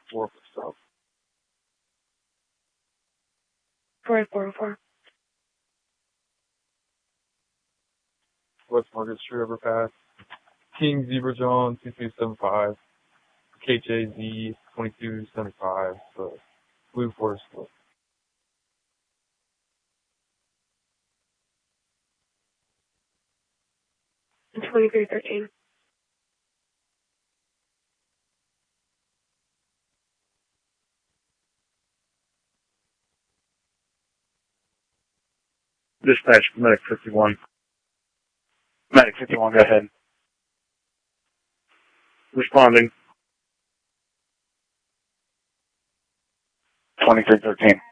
4 for South. 4404. West Market Street Overpass. King Zebra John 2275. KJZ 2275. The Blue Forest Split. And 2313. Dispatch, Medic 51. Medic 51, go ahead. Responding. 2313.